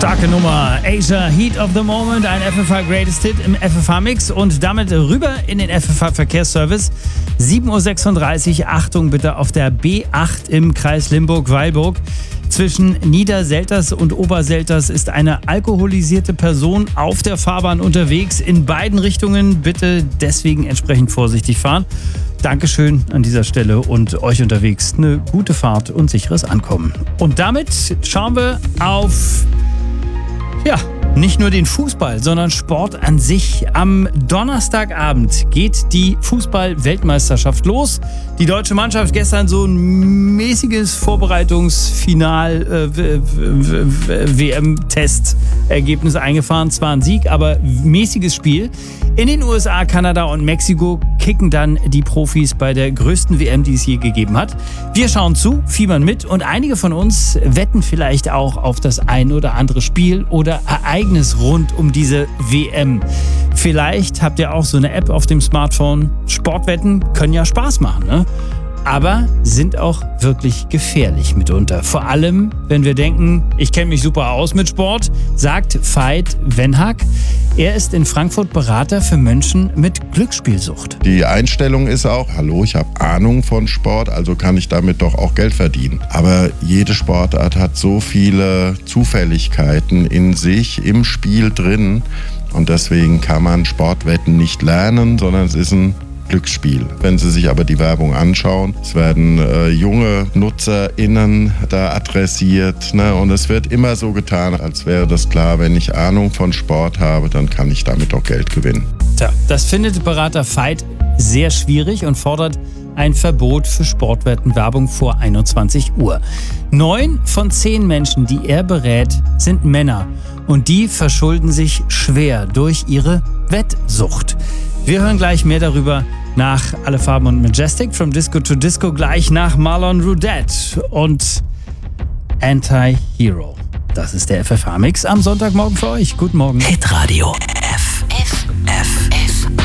Starke Nummer. Asia, Heat of the Moment, ein FFH Greatest Hit im FFH-Mix und damit rüber in den FFH-Verkehrsservice. 7.36 Uhr, Achtung bitte auf der B8 im Kreis Limburg-Weilburg. Zwischen Niederselters und Oberselters ist eine alkoholisierte Person auf der Fahrbahn unterwegs. In beiden Richtungen bitte deswegen entsprechend vorsichtig fahren. Dankeschön an dieser Stelle und euch unterwegs eine gute Fahrt und sicheres Ankommen. Und damit schauen wir auf, nicht nur den Fußball, sondern Sport an sich. Am Donnerstagabend geht die Fußball-Weltmeisterschaft los. Die deutsche Mannschaft gestern so ein mäßiges Vorbereitungsfinal WM-Testergebnis eingefahren. Zwar ein Sieg, aber mäßiges Spiel. In den USA, Kanada und Mexiko kicken dann die Profis bei der größten WM, die es je gegeben hat. Wir schauen zu, fiebern mit und einige von uns wetten vielleicht auch auf das ein oder andere Spiel oder Ereignis rund um diese WM. Vielleicht habt ihr auch so eine App auf dem Smartphone. Sportwetten können ja Spaß machen, ne? Aber sind auch wirklich gefährlich mitunter. Vor allem, wenn wir denken, ich kenne mich super aus mit Sport, sagt Veit Wenhack. Er ist in Frankfurt Berater für Menschen mit Glücksspielsucht. Die Einstellung ist auch, hallo, ich habe Ahnung von Sport, also kann ich damit doch auch Geld verdienen. Aber jede Sportart hat so viele Zufälligkeiten in sich, im Spiel drin. Und deswegen kann man Sportwetten nicht lernen, sondern es ist ein Glücksspiel. Wenn Sie sich aber die Werbung anschauen, es werden junge NutzerInnen da adressiert, ne? Und es wird immer so getan, als wäre das klar, wenn ich Ahnung von Sport habe, dann kann ich damit auch Geld gewinnen. Tja, das findet Berater Veit sehr schwierig und fordert ein Verbot für Sportwettenwerbung vor 21 Uhr. 9 von 10 Menschen, die er berät, sind Männer. Und die verschulden sich schwer durch ihre Wettsucht. Wir hören gleich mehr darüber nach Alle Farben und Majestic, From Disco to Disco, gleich nach Marlon Roudette und Anti-Hero. Das ist der FFH-Mix am Sonntagmorgen für euch. Guten Morgen. Hitradio